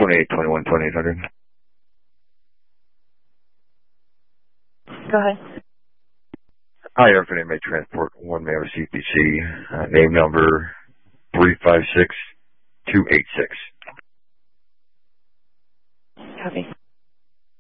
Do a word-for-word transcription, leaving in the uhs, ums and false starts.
twenty-eight twenty-one twenty-eight hundred. Go ahead. Hi, Airframe May Transport, one Mayor C P C, uh, name number three five six two eight six. Copy.